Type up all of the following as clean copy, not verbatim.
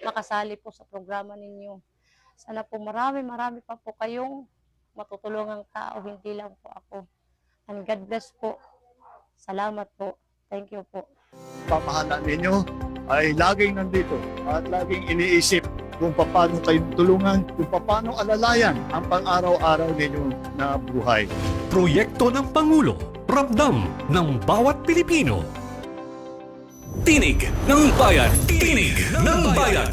makasali po sa programa ninyo. Sana po marami pa po kayong matutulungang tao, hindi lang po ako. And God bless po. Salamat po. Thank you po. Pamahalaan ninyo ay laging nandito at laging iniisip kung paano kayong tulungan, kung paano alalayan ang pang-araw-araw ninyo na buhay. Proyekto ng Pangulo, ramdam ng bawat Pilipino. Tinig ng Bayan, tinig ng bayan.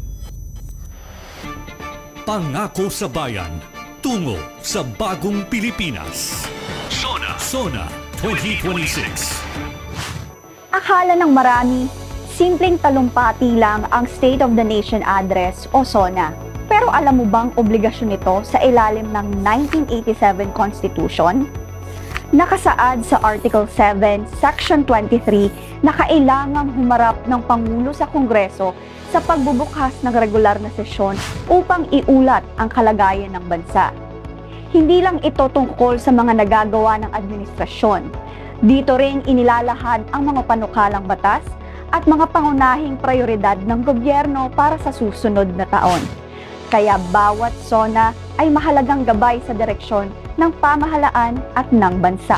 Pangako sa bayan, tungo sa bagong Pilipinas. Sona 2026. Akala ng marami, simpleng talumpati lang ang State of the Nation Address o SONA. Pero alam mo bang obligasyon ito sa ilalim ng 1987 Constitution? Nakasaad sa Article 7, Section 23 na kailangang humarap ng Pangulo sa Kongreso sa pagbubukas ng regular na sesyon upang iulat ang kalagayan ng bansa. Hindi lang ito tungkol sa mga nagagawa ng administrasyon. Dito ring inilalahad ang mga panukalang batas at mga pangunahing prioridad ng gobyerno para sa susunod na taon. Kaya bawat SONA ay mahalagang gabay sa direksyon ng pamahalaan at ng bansa.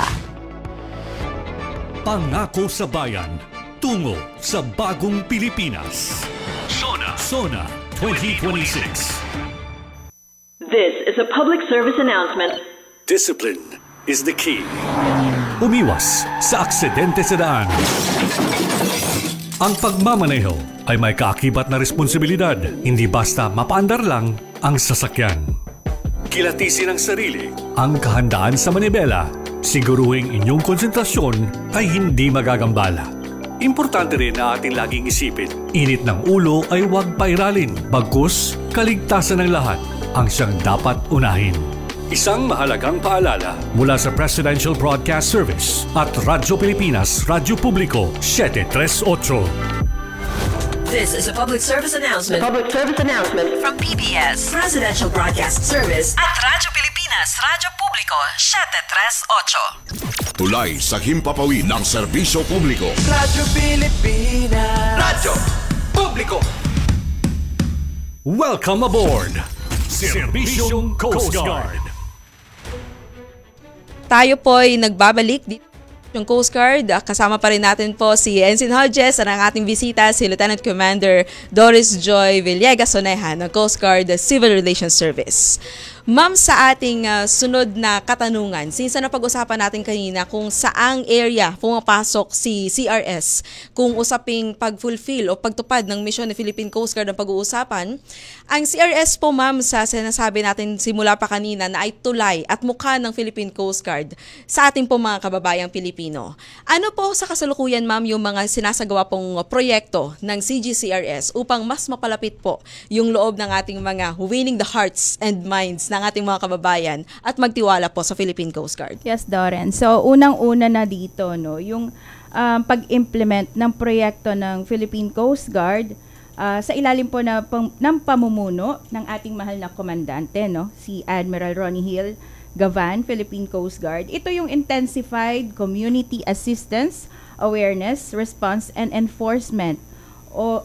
Pangako sa bayan, tungo sa bagong Pilipinas. Sona 2026. This is a public service announcement. Discipline is the key. Umiwas sa aksidente sa daan. Ang pagmamaneho ay may kaakibat na responsibilidad, hindi basta mapaandar lang ang sasakyan. Kilatisin ang sarili, ang kahandaan sa manibela, siguruhing inyong konsentrasyon ay hindi magagambala. Importante rin na ating laging isipin, init ng ulo ay huwag pairalin, bagkus kaligtasan ng lahat ang siyang dapat unahin. Isang mahalagang paalala mula sa Presidential Broadcast Service at Radyo Pilipinas, Radyo Publiko 738. This is a public service announcement. From PBS, Presidential Broadcast Service at Radyo Pilipinas, Radyo Publiko 738. Tulay sa himpapawid ng serbisyo publiko. Radyo Pilipinas. Radyo Publiko. Welcome aboard, Serbisyong Coast Guard. Tayo po ay nagbabalik dito yung Coast Guard. Kasama pa rin natin po si Ensign Hodges at ang ating bisita si Lieutenant Commander Doris Joy Villegas Soneja ng Coast Guard Civil Relations Service. Ma'am, sa ating sunod na katanungan, since napag-usapan natin kanina kung saang area pumapasok si CRS, kung usaping pag-fulfill o pagtupad ng misyon ng Philippine Coast Guard ang pag-uusapan, ang CRS po, ma'am, sa sinasabi natin simula pa kanina na ay tulay at mukha ng Philippine Coast Guard sa ating po mga kababayang Pilipino. Ano po sa kasalukuyan, ma'am, yung mga sinasagawa pong proyekto ng CGCRS upang mas mapalapit po yung loob ng ating mga winning the hearts and minds ng ating mga kababayan at magtiwala po sa Philippine Coast Guard? Yes, Doren. So, unang-una na dito, no, yung pag-implement ng proyekto ng Philippine Coast Guard sa ilalim po ng pamumuno ng ating mahal na komandante, no, si Admiral Ronnie Hill Gavan, Philippine Coast Guard. Ito yung Intensified Community Assistance, Awareness, Response, and Enforcement o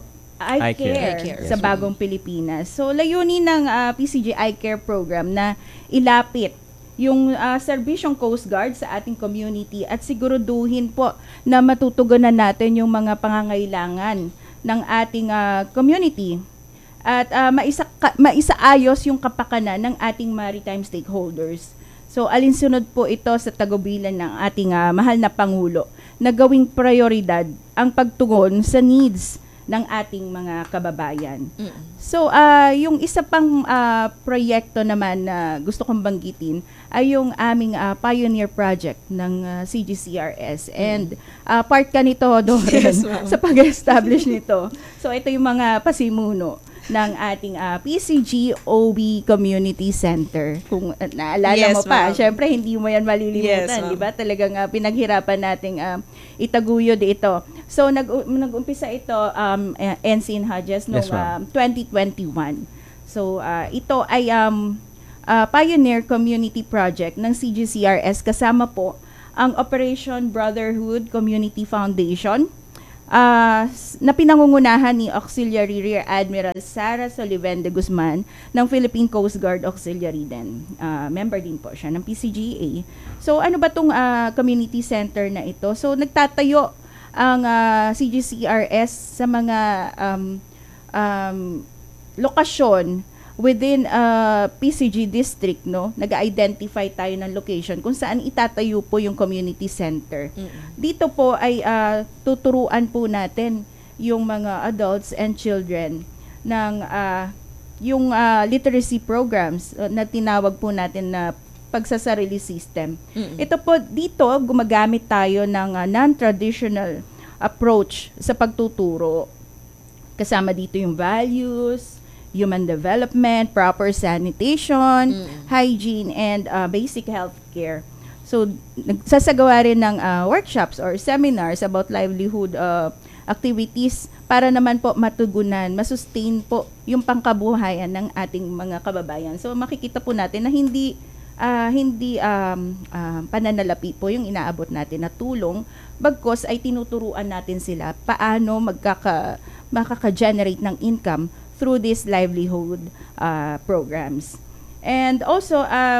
I-Care sa bagong Pilipinas. So, layunin ng PCG I-Care program na ilapit yung serbisyong Coast Guard sa ating community at siguraduhin po na matutugunan natin yung mga pangangailangan ng ating community at maisaayos yung kapakanan ng ating maritime stakeholders. So, alinsunod po ito sa tagubilin ng ating mahal na Pangulo na gawing prioridad ang pagtugon sa needs ng ating mga kababayan. So, yung isa pang proyekto naman na gusto kong banggitin ay yung aming pioneer project ng CGCRS. And part ka nito, Doren, sa pag-establish nito. So, ito yung mga pasimuno ng ating PCG OB Community Center. Kung naalala mo pa, syempre hindi mo yan malilimutan, di ba? Talagang pinaghirapan nating itaguyod ito. So nag-umpisa ito Ensign Hodges noong 2021. So ito ay pioneer community project ng CGCRS kasama po ang Operation Brotherhood Community Foundation, na pinangungunahan ni Auxiliary Rear Admiral Sara Soliven de Guzman ng Philippine Coast Guard Auxiliary din. Member din po siya ng PCGA. So ano ba tong community center na ito? So nagtatayo ang CGCRS sa mga lokasyon within PCG district, no? Nag-identify tayo ng location kung saan itatayo po yung community center. Dito po ay tuturuan po natin yung mga adults and children ng yung literacy programs na tinawag po natin na pagsasarili system. Ito po, dito gumagamit tayo ng non-traditional approach sa pagtuturo. Kasama dito yung values, human development, proper sanitation, hygiene, and basic health care. So, nagsasagawa rin ng workshops or seminars about livelihood activities para naman po matugunan, masustain po yung pangkabuhayan ng ating mga kababayan. So, makikita po natin na hindi pananalapi po yung inaabot natin na tulong, bagkos ay tinuturuan natin sila paano makaka-generate ng income through these livelihood programs. And also,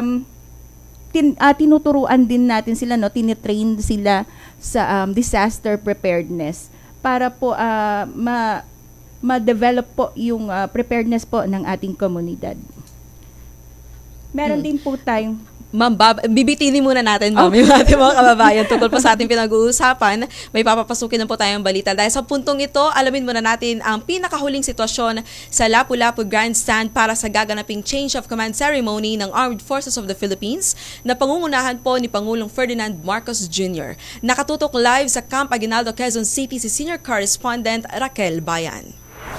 tinuturuan din natin sila, no, tinitrain sila sa disaster preparedness para po ma-develop po yung preparedness po ng ating komunidad. Meron din po tayong Ma'am, bibitinin muna natin, ma'am, yung ating mga kababayan tungkol po sa ating pinag-uusapan. May papapasukin na po tayong balita. Dahil sa puntong ito, alamin muna natin ang pinakahuling sitwasyon sa Lapu-Lapu Grandstand para sa gaganaping Change of Command Ceremony ng Armed Forces of the Philippines na pangungunahan po ni Pangulong Ferdinand Marcos Jr. Nakatutok live sa Camp Aguinaldo, Quezon City si Senior Correspondent Raquel Bayan.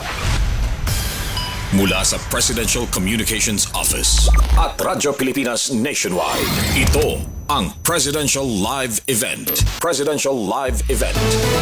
Mula sa Presidential Communications Office at Radyo Pilipinas Nationwide, ito ang Presidential Live Event. Presidential Live Event.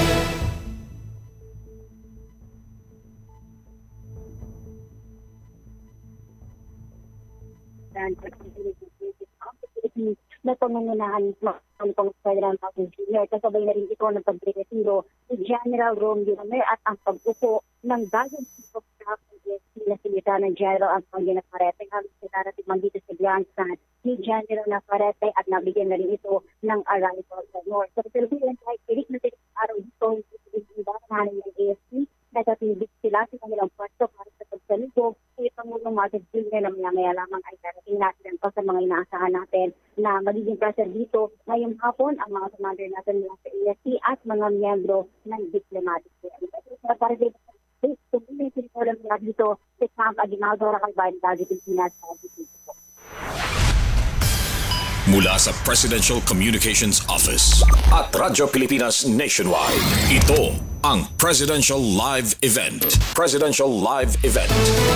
Na pangungunahan ng Federal Mountain Jr. Kasabay na rin ito ng pagre-retiro si General Romeo Amer at ang pag-upo ng bagong Chief of Staff na si Lieutenant General Antonio Navarrete. Habang darating man dito sa Grandstand ni General Navarrete at nabigyan na rin ito ng arrival sa North. Sa Pilipinas, kahit pilit na tirik araw dito, hindi dahil ng AFP, nagtatibig sila sa kanilang pwesto para sa pagsalubog. Si Pangulong Marcos Jr. na maya lamang ay darating natin pa sa mga inaasahan natin na magiging present dito ngayong hapon ang mga commander natin mula sa AFP at mga miyembro ng diplomatic. Para dito, tumulong sinitolang mula dito sa Camp Aguinaldo, Racal Bayan, Radyo Pilipinas. Mula sa Presidential Communications Office at Radyo Pilipinas Nationwide, ito ang Presidential Live Event. Presidential Live Event.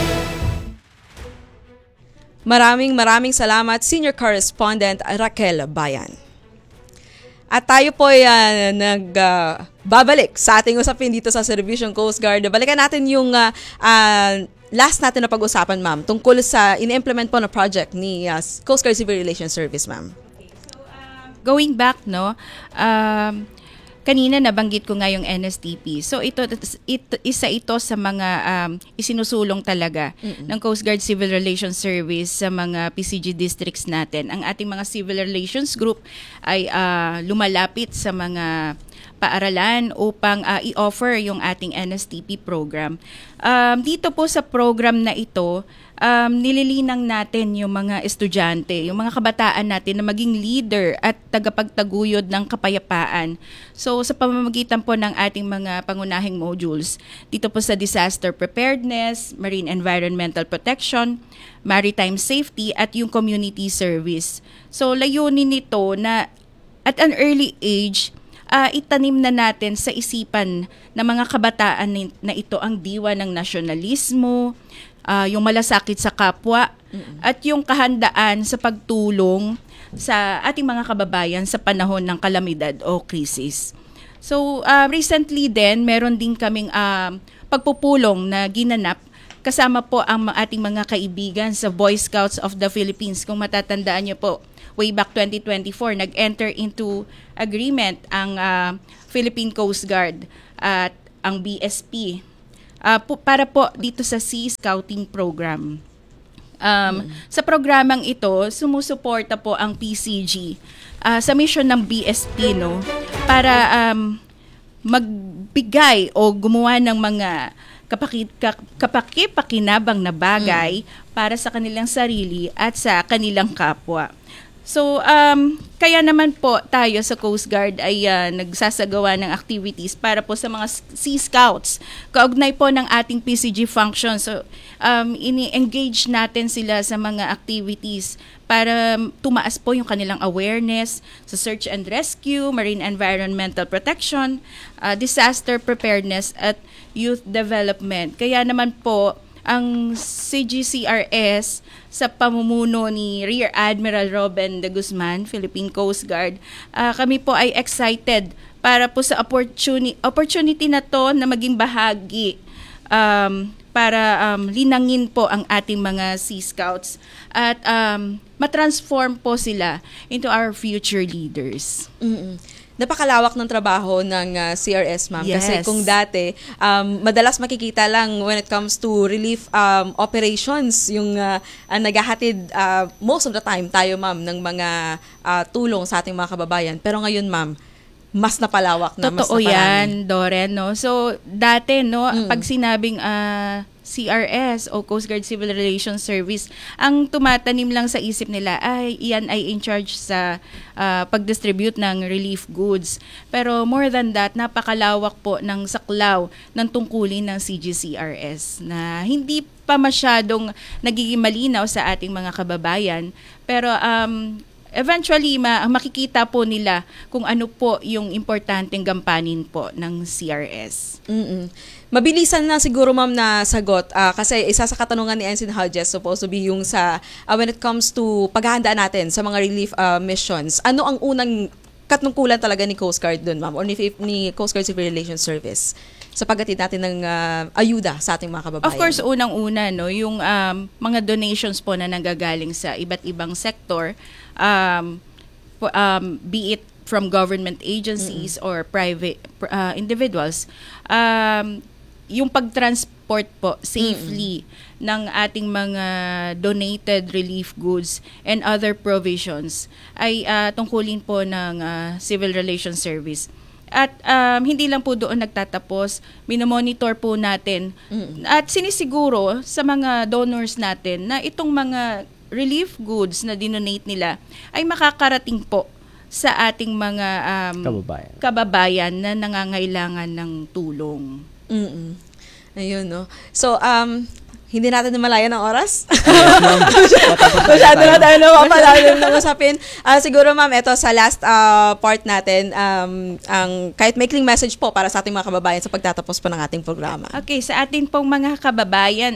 Maraming salamat, Senior Correspondent Raquel Bayan. At tayo po ay nagbabalik sa ating usapin dito sa Servisyong Coast Guard. Balikan natin yung last natin na pag-usapan, ma'am, tungkol sa in-implement po na project ni Coast Guard Civil Relations Service, ma'am. Going back, no, kanina nabanggit ko nga yung NSTP. So isa ito sa mga isinusulong talaga ng Coast Guard Civil Relations Service sa mga PCG districts natin. Ang ating mga civil relations group ay lumalapit sa mga paaralan upang i-offer yung ating NSTP program. Dito po sa program na ito, nililinang natin yung mga estudyante, yung mga kabataan natin na maging leader at tagapagtaguyod ng kapayapaan. So sa pamamagitan po ng ating mga pangunahing modules, dito po sa disaster preparedness, marine environmental protection, maritime safety at yung community service. So layunin nito na at an early age, itanim na natin sa isipan ng mga kabataan na ito ang diwa ng nasyonalismo, yung malasakit sa kapwa, at yung kahandaan sa pagtulong sa ating mga kababayan sa panahon ng kalamidad o krisis. So, recently din, meron din kaming pagpupulong na ginanap kasama po ang ating mga kaibigan sa Boy Scouts of the Philippines. Kung matatandaan niyo po, way back 2024, nag-enter into agreement ang Philippine Coast Guard at ang BSP para po dito sa Sea Scouting Program. Sa programang ito, sumusuporta po ang PCG sa mission ng BSP, no, para magbigay o gumawa ng mga kapaki-pakinabang na bagay para sa kanilang sarili at sa kanilang kapwa. So, kaya naman po tayo sa Coast Guard ay nagsasagawa ng activities para po sa mga Sea Scouts. Kaugnay po ng ating PCG function. So, ini-engage natin sila sa mga activities para tumaas po yung kanilang awareness sa search and rescue, marine environmental protection, disaster preparedness at youth development. Kaya naman po, ang CGCRS sa pamumuno ni Rear Admiral Robin de Guzman, Philippine Coast Guard, kami po ay excited para po sa opportunity na to na maging bahagi para linangin po ang ating mga Sea Scouts at matransform po sila into our future leaders. Napakalawak ng trabaho ng CRS, ma'am. Yes. Kasi kung dati, madalas makikita lang when it comes to relief operations, yung naghahatid most of the time tayo, ma'am, ng mga tulong sa ating mga kababayan. Pero ngayon, ma'am, mas napalawak na, mas Totoo naparami. yan, Doren, no? So, dati, no, pag sinabing CRS o Coast Guard Civil Relations Service, ang tumatanim lang sa isip nila ay iyan ay in charge sa pag-distribute ng relief goods. Pero more than that, napakalawak po ng saklaw ng tungkulin ng CGCRS na hindi pa masyadong nagiging malinaw sa ating mga kababayan. Pero eventually, makikita po nila kung ano po yung importanteng gampanin po ng CRS. Mabilisan na siguro, ma'am, na sagot kasi isa sa katanungan ni Ensign Hodges supposed to be yung sa when it comes to paghahandaan natin sa mga relief missions. Ano ang unang katungkulan talaga ni Coast Guard dun, ma'am, or ni Coast Guard Civil Relations Service sa paghatid natin ng ayuda sa ating mga kababayan? Of course, unang-una, no, yung mga donations po na nanggagaling sa iba't ibang sektor, be it from government agencies or private individuals, yung pag-transport po safely ng ating mga donated relief goods and other provisions ay tungkulin po ng Civil Relations Service. At hindi lang po doon nagtatapos, minomonitor po natin at sinisiguro sa mga donors natin na itong mga relief goods na dinonate nila ay makakarating po sa ating mga kababayan na nangangailangan ng tulong. Ayun, no? So, hindi natin namalayan ng oras. Masyado na tayo na mapalalim ng usapin. Siguro, ma'am, ito sa last part natin, ang kahit maikling message po para sa ating mga kababayan sa pagtatapos po ng ating programa. Okay, sa ating pong mga kababayan,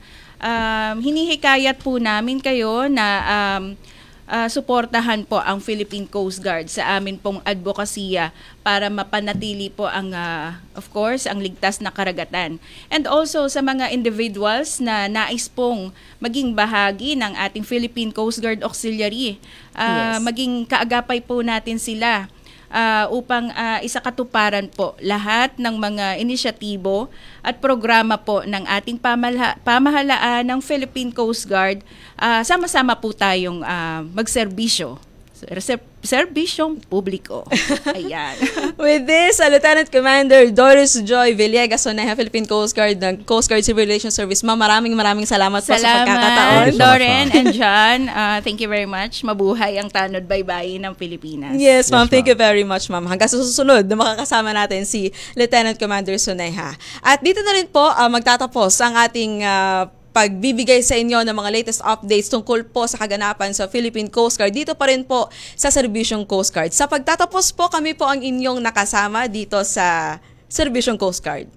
hinihikayat po namin kayo na suportahan po ang Philippine Coast Guard sa amin pong advokasya para mapanatili po ang, of course, ang ligtas na karagatan. And also sa mga individuals na nais pong maging bahagi ng ating Philippine Coast Guard Auxiliary, maging kaagapay po natin sila upang isakatuparan po lahat ng mga inisyatibo at programa po ng ating pamahalaan ng Philippine Coast Guard. Sama-sama po tayong magserbisyo. Serbisyong publiko. Ayan. With this, Lieutenant Commander Doris Joy Villegas, Soneja, Philippine Coast Guard ng Coast Guard Civil Relations Service. Ma'am, maraming salamat po sa pagkakataon. Doren and John, thank you very much. Mabuhay ang tanod baybayin ng Pilipinas. Yes, ma'am. Thank you very much, ma'am. Hanggang sa susunod na makakasama natin si Lieutenant Commander Soneja. At dito na rin po magtatapos ang ating pagbibigay sa inyo ng mga latest updates tungkol po sa kaganapan sa Philippine Coast Guard. Dito pa rin po sa Serbisyong Coast Guard. Sa pagtatapos po, kami po ang inyong nakasama dito sa Serbisyong Coast Guard.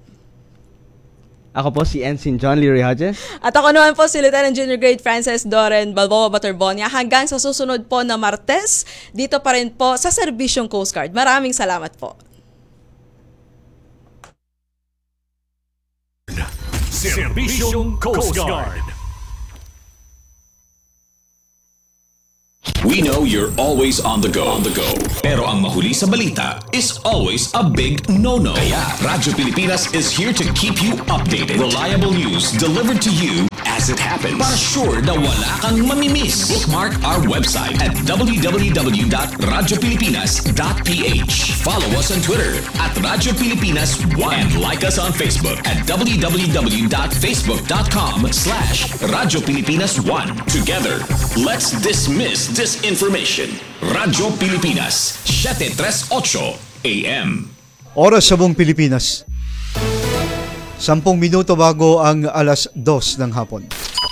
Ako po si Ensign John Leary Hodges. At ako naman po si Lieutenant Junior Grade Frances Doren Balboa Baterbonia. Hanggang sa susunod po na Martes, dito pa rin po sa Serbisyong Coast Guard. Maraming salamat po. Serbisyong Coast Guard. We know you're always on the go. Pero ang mahuli sa balita is always a big no-no. Kaya Radyo Pilipinas is here to keep you updated. Reliable news delivered to you as it happens. Para sure na wala kang mamimiss. Bookmark our website at www.radiopilipinas.ph. Follow us on Twitter at Radyo Pilipinas 1 and like us on Facebook at www.facebook.com/Radyo Pilipinas 1. Together, let's dismiss disinformation. Radyo Pilipinas, 738 AM. Oras sa buong Pilipinas. 10 minuto bago ang alas 2 ng hapon.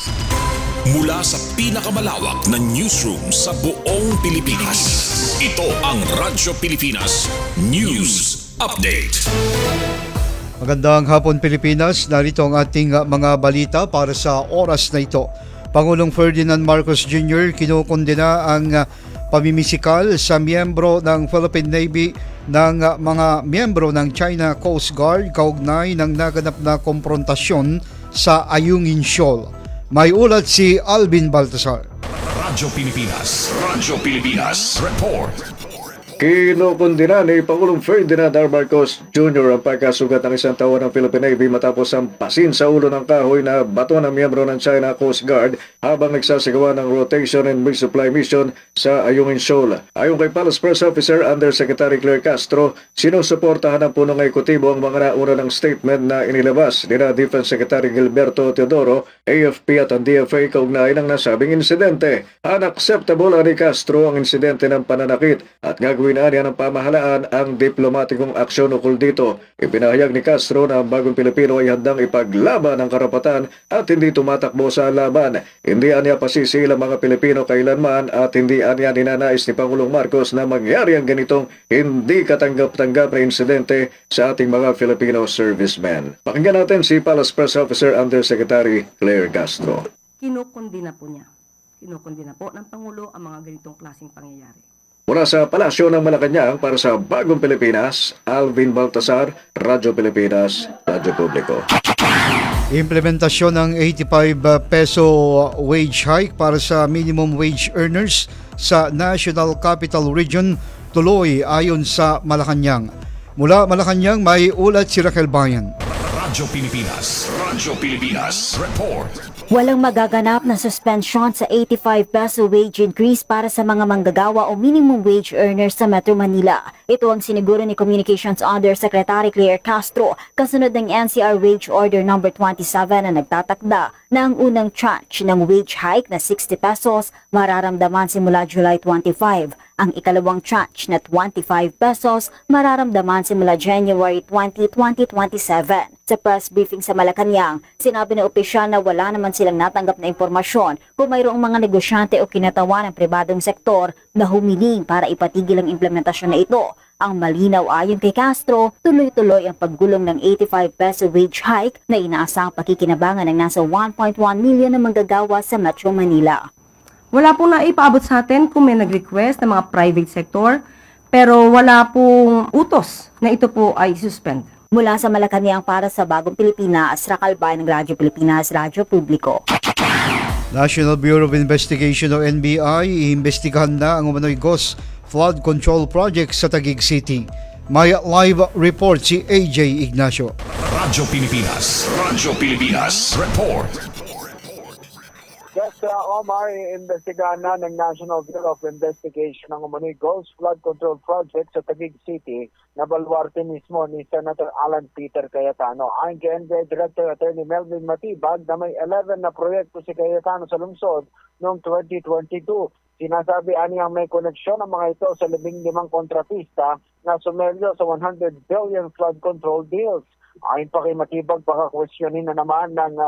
Mula sa pinakamalawak na newsroom sa buong Pilipinas. Ito ang Radyo Pilipinas News Update. Magandang hapon Pilipinas, narito ang ating mga balita para sa oras na ito. Pangulong Ferdinand Marcos Jr. kinukondena ang pamimisikal sa miyembro ng Philippine Navy ng mga miyembro ng China Coast Guard kaugnay ng naganap na komprontasyon sa Ayungin Shoal. May ulat si Alvin Baltasar. Radyo Pilipinas Report. Kinukundina ni Pangulong Ferdinand R. Marcos Jr. ang pagkasugat ng isang taon ng Philippine Navy matapos ang pasin sa ulo ng kahoy na bato ng miyembro ng China Coast Guard habang nagsasagawa ng rotation and resupply mission sa Ayungin Shoal. Ayon kay Palace Press Officer Undersecretary Claire Castro, sinusuportahan ng punong ekutibo ang mga nauna ng statement na inilabas nila Defense Secretary Gilberto Teodoro, AFP at ang DFA kaugnay ng nasabing insidente. Unacceptable ni Castro ang insidente ng pananakit at gagawin ng pamahalaan ang diplomatikong aksyon ukol dito. Ipinahayag ni Castro na ang bagong Pilipino ay handang ipaglaban ang karapatan at hindi tumatakbo sa laban. Hindi anya pasisil ang mga Pilipino kailanman at hindi anya ninanais ni Pangulong Marcos na mangyari ang ganitong hindi katanggap-tanggap na insidente sa ating mga Filipino servicemen. Pakinggan natin si Palace Press Officer Undersecretary Claire Castro. Kinukundina po ng Pangulo ang mga ganitong klaseng pangyayari. Mula sa Palasyo ng Malacanang para sa Bagong Pilipinas, Alvin Baltasar, Radyo Pilipinas, Radyo Publiko. Implementasyon ng 85 peso wage hike para sa minimum wage earners sa National Capital Region tuloy ayon sa Malacanang. Mula Malacanang may ulat si Raquel Bayan. Radyo Pilipinas Report. Walang magaganap na suspension sa 85 peso wage increase para sa mga manggagawa o minimum wage earners sa Metro Manila. Ito ang siniguro ni Communications Undersecretary Claire Castro kasunod ng NCR Wage Order No. 27 na nagtatakda na ang unang tranche ng wage hike na 60 pesos mararamdaman simula July 25. Ang ikalawang tranche na 25 pesos mararamdaman simula January 20, 2027. Sa press briefing sa Malacanang, sinabi ng opisyal na wala naman silang natanggap na impormasyon kung mayroong mga negosyante o kinatawan ng pribadong sektor na humiling para ipatigil ang implementasyon na ito. Ang malinaw ayon kay Castro, tuloy-tuloy ang paggulong ng 85 peso wage hike na inaasang pakikinabangan ng nasa 1.1 million na manggagawa sa Metro Manila. Wala pong naipaabot sa atin kung may nag-request ng mga private sector, pero wala pong utos na ito po ay suspend. Mula sa Malacanang para sa Bagong Pilipinas, Raquel Bayan ng Radyo Pilipinas, Radyo Publiko. National Bureau of Investigation o NBI iimbestigahan na ang umano'y ghost flood control project sa Taguig City. May live report si AJ Ignacio. Radyo Pilipinas Report. Yes, Omar, iimbestigahan na ng National Bureau of Investigation ang umano'y ghost flood control project sa Taguig City na baluarte mismo ni Senator Alan Peter Cayetano. Ayon kay NBI Director Attorney Melvin Matibag na may 11 na proyekto si Cayetano sa lungsod noong 2022. Sinasabi aniyang may koneksyon ang mga ito sa 15 kontratista na sumelyo sa 100 billion flood control deals. Ayon pa kay Matibag, baka questionin na naman ng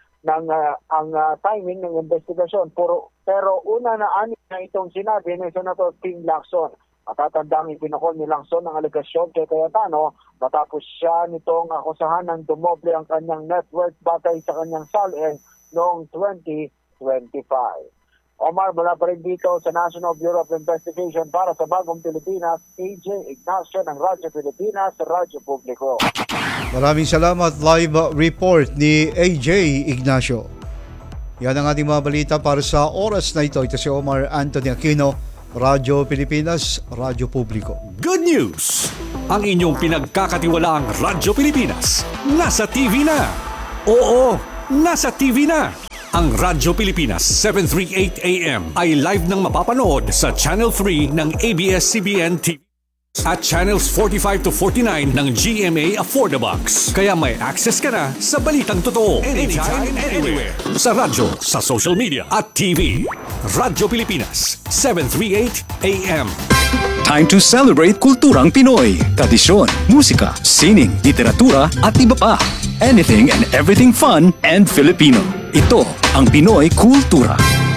timing ng investigasyon. Pero una na ani na itong sinabi ni Senator Ping Lacson. Matatandang ipinakol ni Lacson ang aligasyon kay Cayetano matapos siya nitong akusahan ng dumoble ang kanyang net worth batay sa kanyang salin noong 2025. Omar, mula pa rin dito sa National Bureau of Investigation para sa Bagong Pilipinas, AJ Ignacio ng Radyo Pilipinas, Radyo Publiko. Maraming salamat. Live report ni AJ Ignacio. Yan ang ating mga balita para sa oras na ito. Ito si Omar Anthony Aquino, Radyo Pilipinas, Radyo Publiko. Good news! Ang inyong pinagkakatiwalaang Radyo Pilipinas nasa TV na. Oo, nasa TV na. Ang Radyo Pilipinas 738 AM ay live nang mapapanood sa Channel 3 ng ABS-CBN TV at Channels 45 to 49 ng GMA Affordabox. Kaya may access ka na sa balitang totoo anytime, anywhere. Sa radyo, sa social media at TV. Radyo Pilipinas 738 AM. Time to celebrate kulturang Pinoy. Tradisyon, musika, sining, literatura at iba pa. Anything and everything fun and Filipino. Ito ang Pinoy Kultura.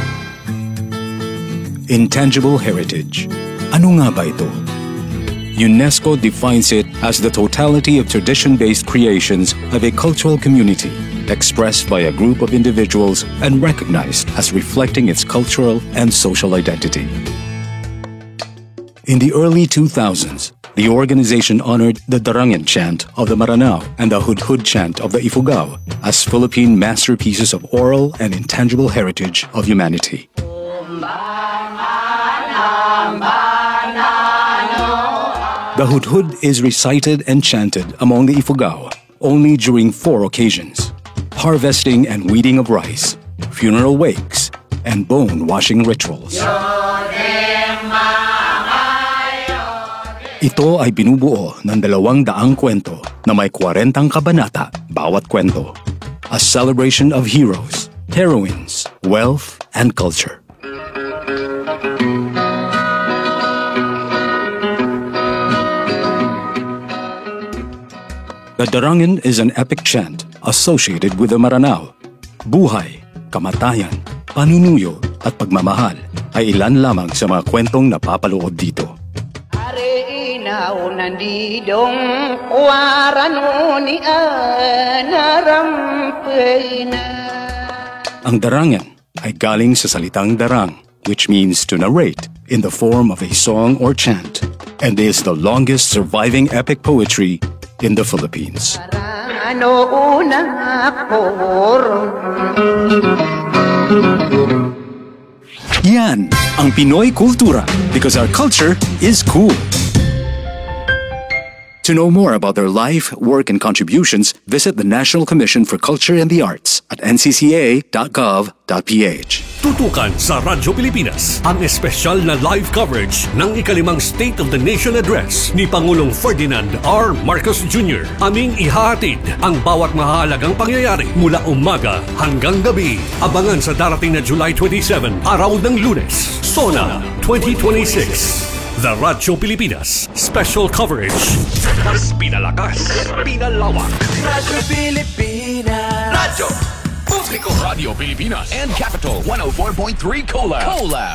Intangible heritage. Ano nga ba ito? UNESCO defines it as the totality of tradition-based creations of a cultural community, expressed by a group of individuals and recognized as reflecting its cultural and social identity. In the early 2000s, the organization honored the Darangen chant of the Maranao and the Hudhud chant of the Ifugao as Philippine masterpieces of oral and intangible heritage of humanity. The Hudhud is recited and chanted among the Ifugao only during 4 occasions: harvesting and weeding of rice, funeral wakes, and bone-washing rituals. Ito ay binubuo ng 200 kwento na may 40 kabanata bawat kwento. A celebration of heroes, heroines, wealth, and culture. The Darangen is an epic chant associated with the Maranao. Buhay, kamatayan, panunuyo at pagmamahal ay ilan lamang sa mga kwentong napapaloob dito. Ang Darangen ay galing sa salitang darang, which means to narrate in the form of a song or chant, and is the longest surviving epic poetry in the Philippines. Yan ang Pinoy Kultura, because our culture is cool. To know more about their life, work, and contributions, visit the National Commission for Culture and the Arts at ncca.gov.ph. Tutukan sa Radyo Pilipinas ang espesyal na live coverage ng ika-5 State of the Nation Address ni Pangulong Ferdinand R. Marcos Jr. Aming ihahatid ang bawat mahalagang pangyayari mula umaga hanggang gabi. Abangan sa darating na July 27, araw ng Lunes, SONA 2026. The Radyo Pilipinas Special Coverage. Mas pinalakas, pinalawak. Radyo Pilipinas. Radyo Publiko. Radio Pilipinas and Capital 104.3 Collab.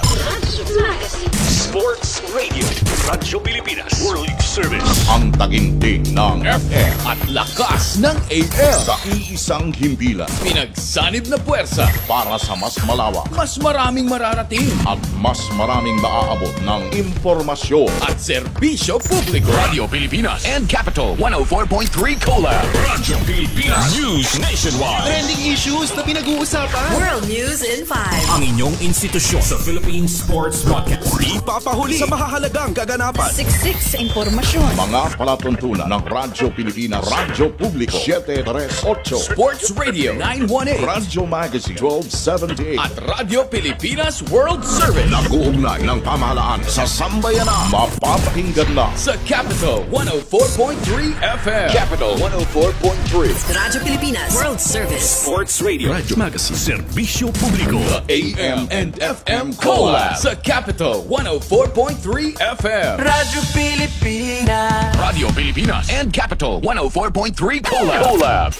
Sports Radio. Radyo Pilipinas World Service. Ang taginting ng FM at lakas ng AM sa iisang himpilan. Pinagsanib na puwersa Para sa mas malawak mas maraming mararating at mas maraming maaabot ng impormasyon. at serbisyo publiko. Radio Pilipinas and Capital 104.3 Collab. Radyo Pilipinas News Nationwide. Trending issues na pinag-uusapan. World News in 5. Ang inyong institusyon sa Philippine Sports Podcast. Ipapahuli sa mahahalagang kaganapan. Siksik sa impormasyon. Mga palatuntunan ng Radyo Pilipinas, Radyo Publiko 738, Sports Radio 918 Radyo Magazine 1278 at Radio Pilipinas World Service. Nag-uugnay ng pamahalaan sa sambayanan. Mapapakinggan na Sa Capital 104.3 FM. Capital 104.3. Radyo Pilipinas World Service. Sports Radio. Radyo Magazine. Serbisyo Publiko. The AM and FM Collab sa Capital 104.3 FM. Radyo Pilipinas. Radio Pilipinas and Capital 104.3 Collab.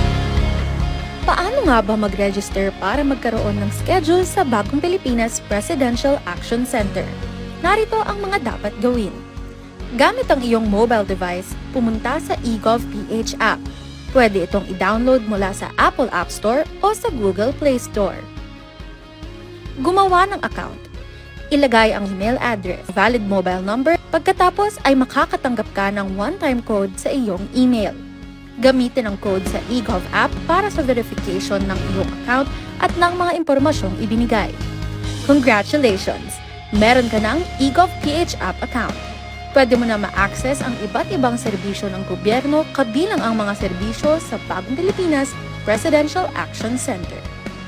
Paano nga ba mag-register para magkaroon ng schedule sa Bagong Pilipinas Presidential Action Center? Narito ang mga dapat gawin. Gamit ang iyong mobile device, pumunta sa eGov.ph app. Pwede itong i-download mula sa Apple App Store o sa Google Play Store. Gumawa ng account. Ilagay ang email address, valid mobile number, pagkatapos ay makakatanggap ka ng one-time code sa iyong email. Gamitin ang code sa eGov app para sa verification ng iyong account at ng mga impormasyong ibinigay. Congratulations! Meron ka ng eGov PH app account. Pwede mo na ma-access ang iba't ibang serbisyo ng gobyerno kabilang ang mga serbisyo sa Bagong Pilipinas Presidential Action Center.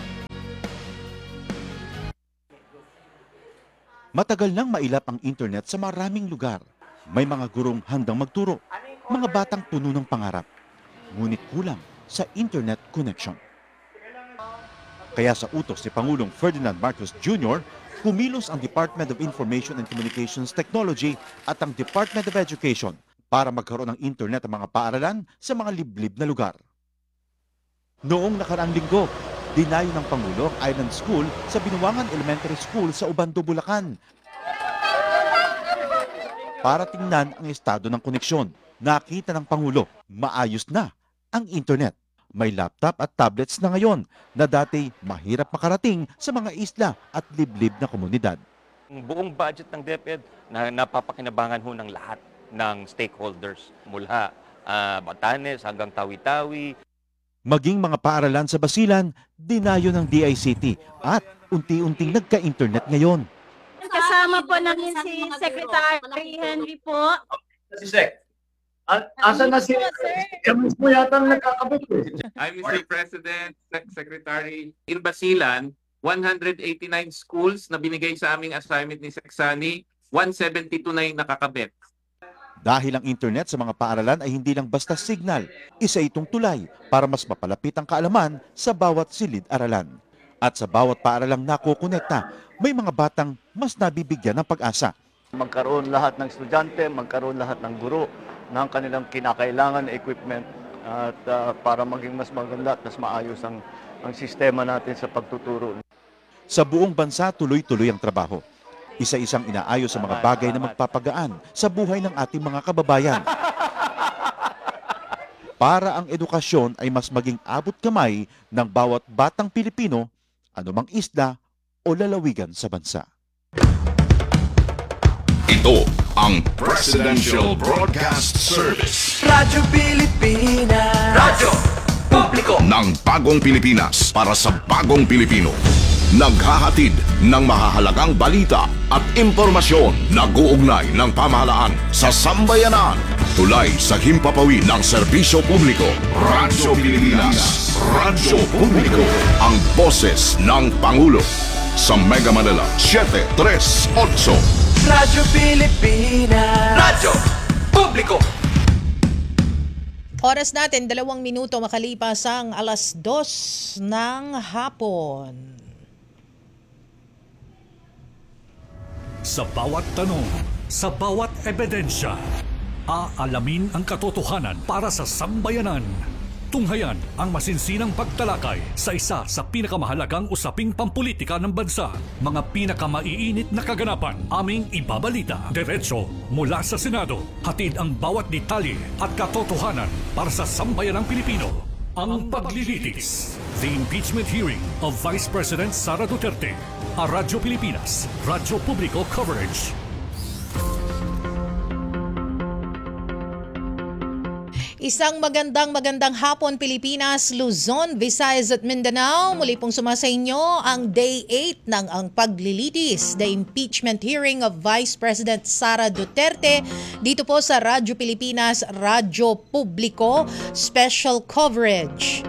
Matagal nang mailap ang internet sa maraming lugar. May mga gurong handang magturo, mga batang puno ng pangarap. Ngunit kulang sa internet connection. Kaya sa utos ni Pangulong Ferdinand Marcos Jr., kumilos ang Department of Information and Communications Technology at ang Department of Education para magkaroon ng internet ang mga paaralan sa mga liblib na lugar. Noong nakaraang linggo, dinayo ng Pangulo ang Island School sa Binuangan Elementary School sa Ubando, Bulacan para tingnan ang estado ng koneksyon. Nakita ng Pangulo, maayos na ang internet. May laptop at tablets na ngayon na dati mahirap makarating sa mga isla at liblib na komunidad. Ang buong budget ng DepEd na napapakinabangan ho ng lahat ng stakeholders mula Batanes hanggang Tawi-Tawi. Maging mga paaralan sa Basilan, dinayo ng DICT at unti-unting nagka-internet ngayon. Kasama po namin si Secretary Henry po. Si Sec. Asan na si Kami mo yata nagkakabit eh. I'm Mr. President, Secretary. In Basilan, 189 schools na binigay sa aming assignment ni Seksani, 172 na yung nakakabit. Dahil ang internet sa mga paaralan ay hindi lang basta signal, isa itong tulay para mas mapalapit ang kaalaman sa bawat silid-aralan. At sa bawat paaralang nakukonekta, may mga batang mas nabibigyan ng pag-asa. Magkaroon lahat ng estudyante, magkaroon lahat ng guro ng kanilang kinakailangan na equipment at para maging mas maganda at mas maayos ang sistema natin sa pagtuturo. Sa buong bansa, tuloy-tuloy ang trabaho. Isa-isang inaayos sa mga bagay na magpapagaan sa buhay ng ating mga kababayan. Para ang edukasyon ay mas maging abot kamay ng bawat batang Pilipino, anumang isla o lalawigan sa bansa. Ito ang Presidential Broadcast Service. Radyo Pilipinas. Radyo Publiko Ng Bagong Pilipinas para sa Bagong Pilipino. Naghahatid ng mahahalagang balita at impormasyon na guugnay ng pamahalaan sa sambayanan. Tulay sa himpapawid ng serbisyo publiko. Radyo Pilipinas. Radyo Publiko. Ang boses ng Pangulo. Sa Mega Manila, 738. Radyo Pilipinas. Radyo Publiko. Oras natin, 2 minuto makalipas ang 2:00 ng hapon. Sa bawat tanong, sa bawat ebidensya, aalamin ang katotohanan para sa sambayanan. Tunghayan ang masinsinang pagtalakay sa isa sa pinakamahalagang usaping pampulitika ng bansa. Mga pinakamaiinit na kaganapan, aming ibabalita. Diretso mula sa Senado. Hatid ang bawat detalye at katotohanan para sa sambayanang Pilipino. Ang paglilitis. The impeachment hearing of Vice President Sara Duterte. A Radyo Pilipinas, Radyo Publiko Coverage. Isang magandang hapon Pilipinas, Luzon, Visayas at Mindanao. Muli pong sumasa inyo ang Day 8 ng ang paglilitis, the impeachment hearing of Vice President Sara Duterte dito po sa Radyo Pilipinas, Radyo Publiko, special coverage.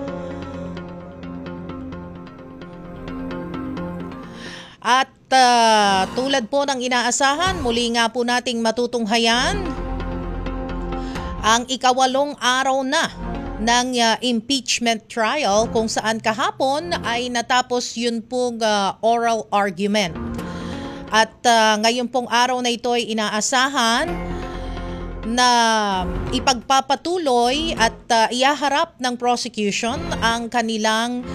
At tulad po ng inaasahan, muli nga po nating matutunghayan ang 8 araw na ng impeachment trial kung saan kahapon ay natapos yun pong oral argument. At ngayon pong araw na ito ay inaasahan na ipagpapatuloy at ihaharap ng prosecution ang kanilang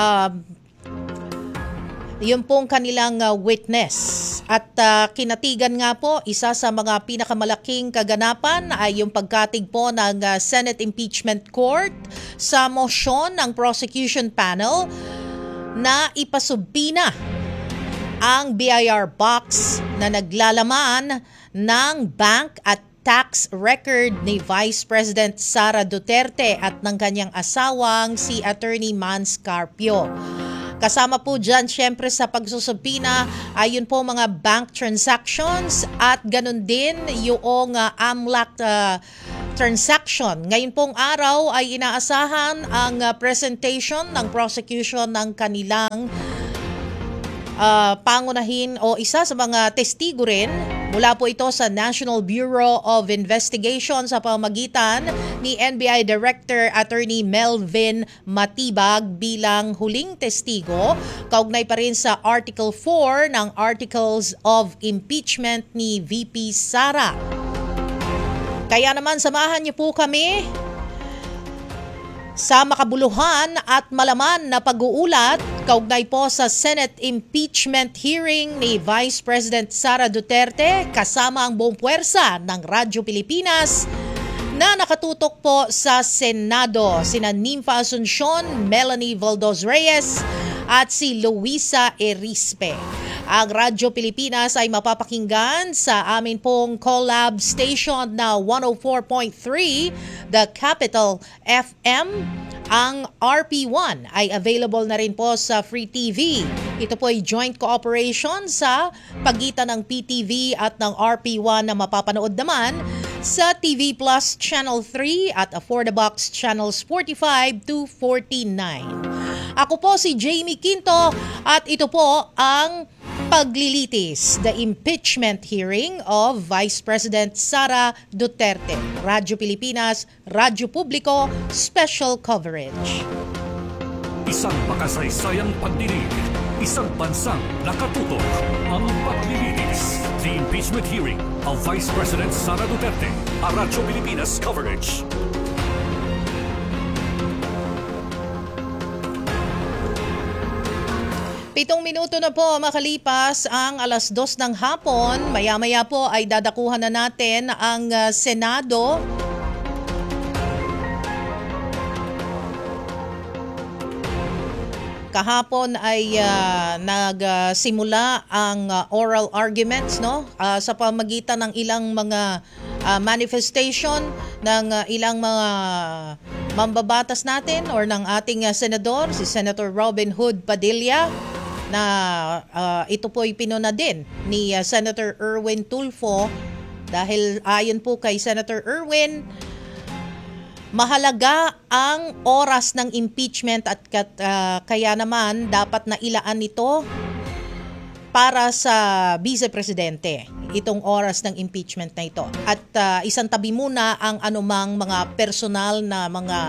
yung pong kanilang witness. At kinatigan nga po, isa sa mga pinakamalaking kaganapan ay yung pagkatig po ng Senate Impeachment Court sa motion ng prosecution panel na ipasubina ang BIR box na naglalaman ng bank at tax record ni Vice President Sara Duterte at ng kanyang asawang si Attorney Mans Carpio. Kasama po dyan syempre sa pagsusubpina ay yun po mga bank transactions at ganun din yung AMLAC transaction. Ngayon pong araw ay inaasahan ang presentation ng prosecution ng kanilang pangunahin o isa sa mga testigo rin. Mula po ito sa National Bureau of Investigation sa pamamagitan ni NBI Director Attorney Melvin Matibag bilang huling testigo. Kaugnay pa rin sa Article 4 ng Articles of Impeachment ni VP Sara. Kaya naman samahan niyo po kami sa makabuluhan at malaman na pag-uulat kaugnay po sa Senate impeachment hearing ni Vice President Sara Duterte kasama ang buong puwersa ng Radyo Pilipinas na nakatutok po sa Senado. Sina Nympha Asuncion, Melanie Valdos Reyes at si Luisa Erispe. Ang Radyo Pilipinas ay mapapakinggan sa amin pong collab station na 104.3 The Capital FM. Ang RP1 ay available na rin po sa Free TV. Ito po ay joint cooperation sa pagitan ng PTV at ng RP1 na mapapanood naman sa TV Plus Channel 3 at Affordabox Channels 45 to 49. Ako po si Jamie Quinto at ito po ang paglilitis, the impeachment hearing of Vice President Sara Duterte. Radyo Pilipinas, Radyo Publiko, special coverage. Isang makasaysayang pagdinig, isang bansang nakatutok, ang paglilitis. The impeachment hearing of Vice President Sara Duterte, a Radyo Pilipinas coverage. Pitong minuto na po makalipas ang 2:00 ng hapon. Maya-maya po ay dadakuhan na natin ang Senado. Kahapon ay nagsimula ang oral arguments sa pamagitan ng ilang mga manifestation ng ilang mga mambabatas natin or ng ating senador, si Senator Robin Hood Padilla, na ito po ay pinuna din ni Senator Erwin Tulfo dahil ayon po kay Senator Erwin, mahalaga ang oras ng impeachment at kaya naman dapat na ilaan ito para sa Vice Presidente itong oras ng impeachment na ito. At isang tabi muna ang anumang mga personal na mga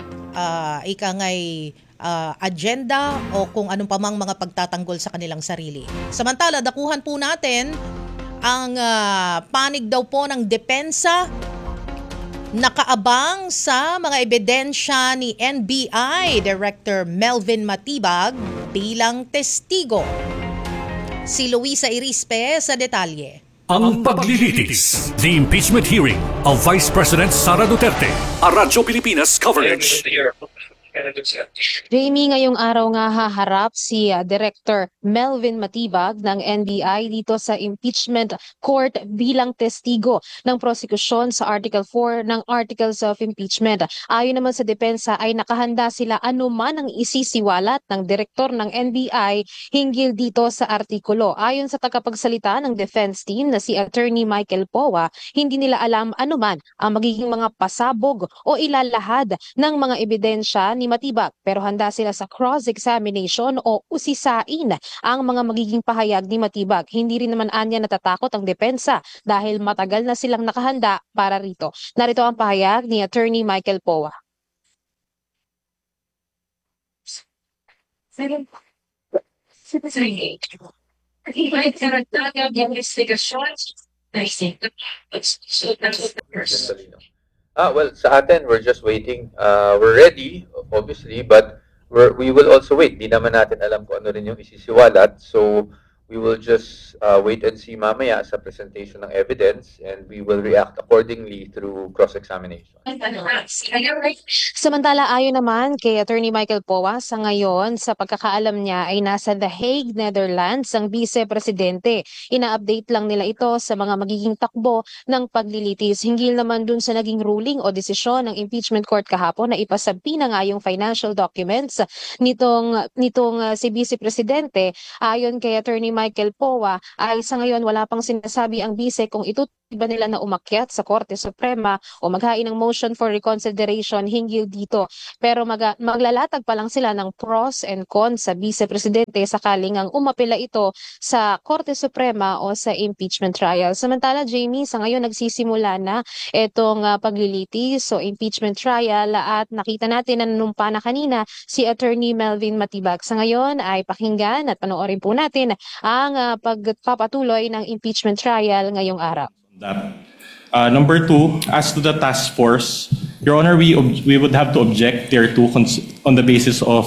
agenda o kung anong pamang mga pagtatanggol sa kanilang sarili. Samantala, dakuhan po natin ang panig daw po ng depensa nakaabang sa mga ebidensya ni NBI Director Melvin Matibag bilang testigo. Si Luisa Erispe sa detalye. Ang paglilitis, the impeachment hearing of Vice President Sara Duterte, a Radyo Pilipinas coverage. Jamie, ngayong araw nga haharap si Director Melvin Matibag ng NBI dito sa impeachment court bilang testigo ng prosekusyon sa Article 4 ng Articles of Impeachment. Ayon naman sa depensa ay nakahanda sila anuman ang isisiwalat ng direktor ng NBI hinggil dito sa artikulo. Ayon sa tagapagsalita ng defense team na si Attorney Michael Powa, hindi nila alam anuman ang magiging mga pasabog o ilalahad ng mga ebidensya ni Matibag, pero handa sila sa cross-examination o usisain ang mga magiging pahayag ni Matibag. Hindi rin naman anya natatakot ang depensa dahil matagal na silang nakahanda para rito. Narito ang pahayag ni Attorney Michael Powa. Well, sa atin, we're just waiting. We're ready, obviously, but we will also wait. Di naman natin alam kung ano rin yung isisiwalat. So, We will just wait and see mamaya sa presentation ng evidence, and we will react accordingly through cross-examination. Samantala, ayon naman kay Attorney Michael Powa, sa ngayon, sa pagkakaalam niya ay nasa The Hague, Netherlands, ang Vice-Presidente. Ina-update lang nila ito sa mga magiging takbo ng paglilitis. Hinggil naman dun sa naging ruling o desisyon ng impeachment court kahapon na ipasabpi na nga yung financial documents nitong si Vice-Presidente. Ayon kay Attorney Michael Powa, ay sa ngayon wala pang sinasabi ang Vice kung ba nila na umakyat sa Korte Suprema o maghain ng motion for reconsideration hinggil dito. Pero maglalatag pa lang sila ng pros and cons sa Vice-Presidente sakaling ang umapela ito sa Korte Suprema o sa impeachment trial. Samantala, Jamie, sa ngayon nagsisimula na itong paglilitis o impeachment trial at nakita natin na nanumpa na kanina si Attorney Melvin Matibag. Sa ngayon ay pakinggan at panoorin po natin ang pagpapatuloy ng impeachment trial ngayong araw. Number two, as to the task force, Your Honor, we would have to object thereto on the basis of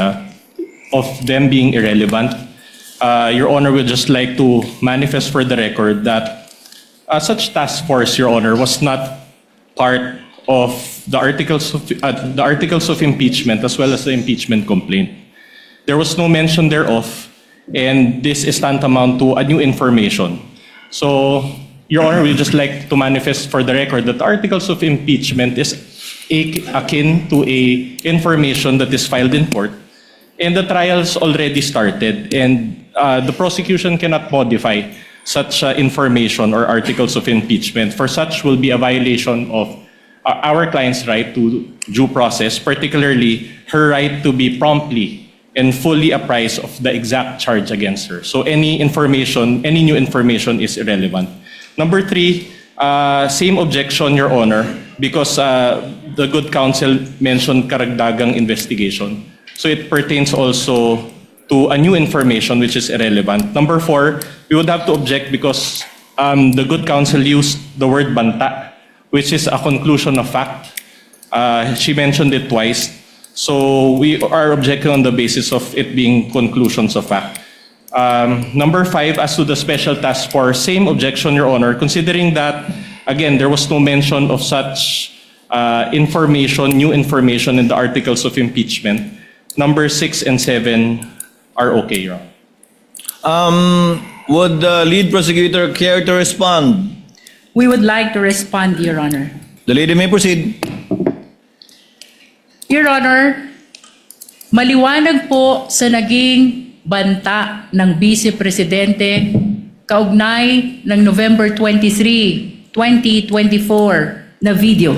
them being irrelevant. Your Honor, would just like to manifest for the record that such task force, Your Honor, was not part of the articles of impeachment as well as the impeachment complaint. There was no mention thereof, and this is tantamount to a new information. So, Your Honor, we just like to manifest for the record that the articles of impeachment is akin to a information that is filed in court, and the trials already started, and the prosecution cannot modify such information or articles of impeachment. For such will be a violation of our client's right to due process, particularly her right to be promptly and fully apprised of the exact charge against her. So any new information is irrelevant. Number three, same objection, Your Honor, because the good counsel mentioned karagdagang investigation. So it pertains also to a new information which is irrelevant. Number four, we would have to object because the good counsel used the word banta, which is a conclusion of fact. She mentioned it twice. So we are objecting on the basis of it being conclusions of fact. Number five, as to the special task force, same objection, Your Honor, considering that, again, there was no mention of such new information in the articles of impeachment. Number 6 and 7 are okay, Your Honor. Would the lead prosecutor care to respond? We would like to respond, Your Honor. The lady may proceed. Your Honor, maliwanag po sa naging banta ng Vice Presidente kaugnay ng November 23, 2024 na video.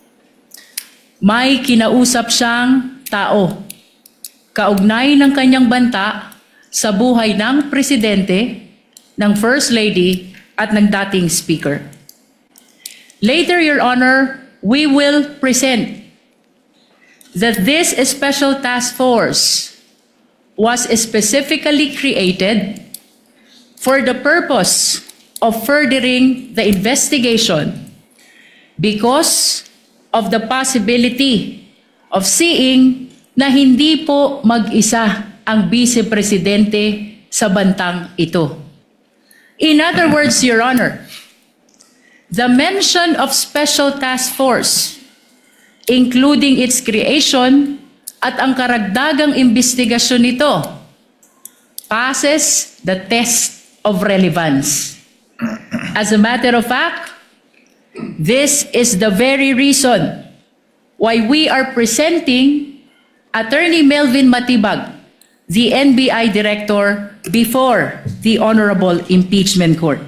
May kinausap siyang tao kaugnay ng kanyang banta sa buhay ng Presidente, ng First Lady at ng dating Speaker. Later, Your Honor, we will present that this special task force was specifically created for the purpose of furthering the investigation because of the possibility of seeing na hindi po mag-isa ang Vice Presidente sa bantang ito. In other words, Your Honor, the mention of special task force, including its creation at ang karagdagang investigasyon nito, passes the test of relevance. As a matter of fact, this is the very reason why we are presenting Attorney Melvin Matibag, the NBI Director, before the Honorable Impeachment Court.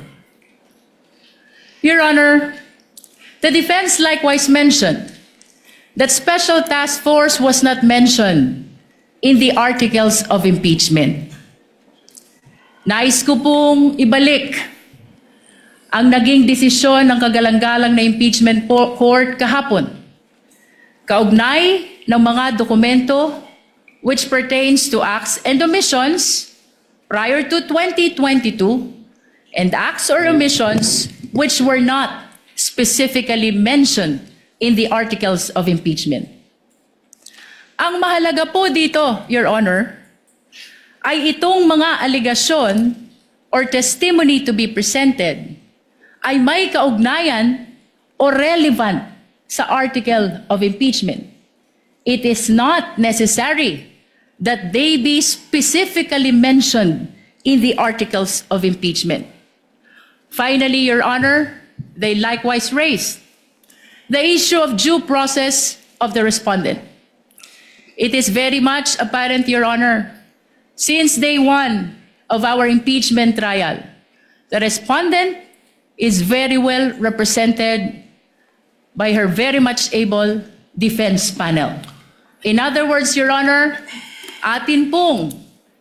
Your Honor, the defense likewise mentioned that special task force was not mentioned in the articles of impeachment. Nais ko pong ibalik ang naging desisyon ng kagalang-galang na impeachment court kahapon, kaugnay ng mga dokumento which pertains to acts and omissions prior to 2022 and acts or omissions which were not specifically mentioned in the articles of impeachment. Ang mahalaga po dito, Your Honor, ay itong mga aligasyon or testimony to be presented ay may kaugnayan o relevant sa article of impeachment, it is not necessary that they be specifically mentioned in the articles of impeachment. Finally, Your Honor, they likewise raised the issue of due process of the respondent. It is very much apparent, Your Honor, since day one of our impeachment trial, the respondent is very well represented by her very much able defense panel. In other words, Your Honor, atin pong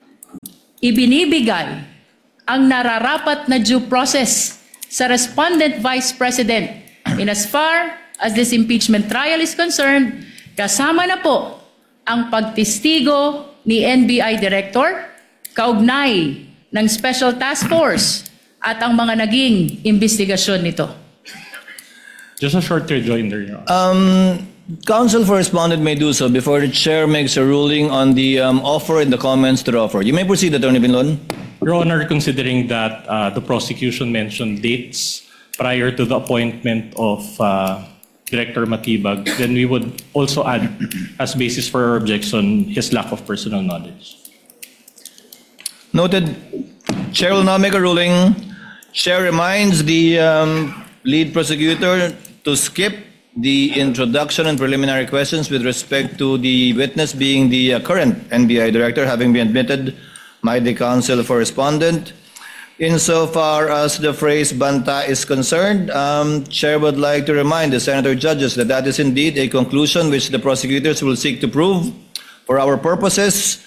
ibinibigay ang nararapat na due process sa respondent vice president in as far as this impeachment trial is concerned, kasama na po ang pagtestigo ni NBI Director, kaugnay ng Special Task Force at ang mga naging investigasyon nito. Just a short rejoinder, Your Honor. Counsel for respondent may do so before the chair makes a ruling on the offer and the comments to the offer. You may proceed, Attorney Binlon. Your Honor, considering that the prosecution mentioned dates prior to the appointment of Director Matibag, then we would also add as basis for our objection his lack of personal knowledge. Noted. Chair will now make a ruling. Chair reminds the lead prosecutor to skip the introduction and preliminary questions with respect to the witness being the current NBI Director, having been admitted by the counsel for respondent. Insofar as the phrase banta is concerned, Chair would like to remind the senator judges that that is indeed a conclusion which the prosecutors will seek to prove. For our purposes,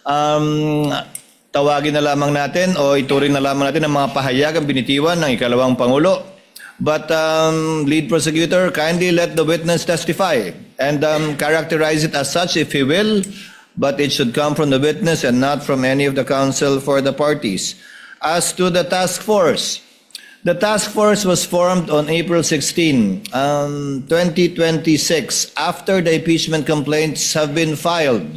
tawagin na lamang natin o ituring na lamang natin ang mga pahayag ang binitiwan ng ikalawang Pangulo. But lead prosecutor, kindly let the witness testify and characterize it as such if he will, but it should come from the witness and not from any of the counsel for the parties. As to the task force was formed on April 16, 2026, after the impeachment complaints have been filed.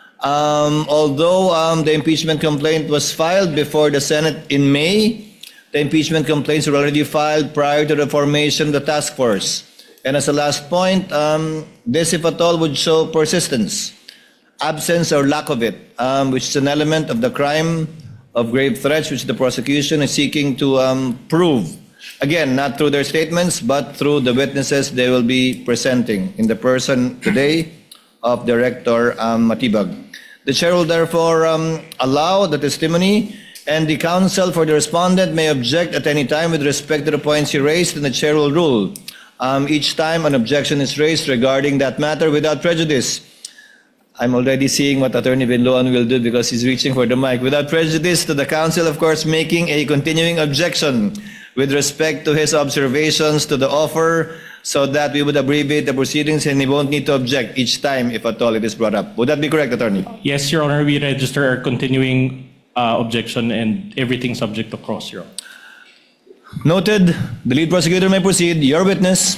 Although the impeachment complaint was filed before the Senate in May, the impeachment complaints were already filed prior to the formation of the task force. And as a last point, this, if at all, would show persistence, absence or lack of it, which is an element of the crime of grave threats which the prosecution is seeking to prove. Again, not through their statements, but through the witnesses they will be presenting in the person today of Director Matibag. The chair will therefore allow the testimony, and the counsel for the respondent may object at any time with respect to the points he raised, and the chair will rule each time an objection is raised regarding that matter without prejudice. I'm already seeing what Attorney Binloan will do because he's reaching for the mic. Without prejudice to the counsel, of course, making a continuing objection with respect to his observations to the offer, so that we would abbreviate the proceedings and he won't need to object each time if at all it is brought up. Would that be correct, Attorney? Yes, Your Honor, we register our continuing objection and everything subject to cross, Your Honor. Noted. The lead prosecutor may proceed. Your witness.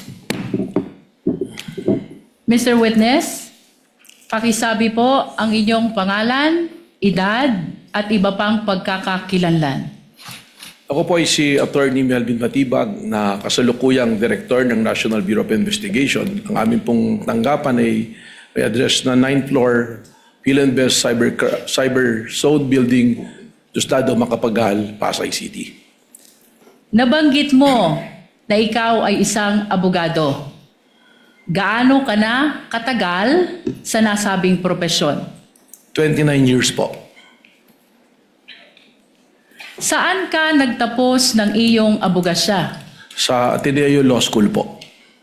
Mr. Witness, pakisabi po ang inyong pangalan, edad, at iba pang pagkakakilanlan. Ako po ay si Attorney Melvin Matibag na kasalukuyang Director ng National Bureau of Investigation. Ang aming pong tanggapan ay may address na 9th floor Philinvest Cyber Zone Building, Justado Macapagal, Pasay City. Nabanggit mo na ikaw ay isang abogado. Gaano ka na katagal sa nasabing propesyon? 29 years po. Saan ka nagtapos ng iyong abogasya? Sa Ateneo Law School po.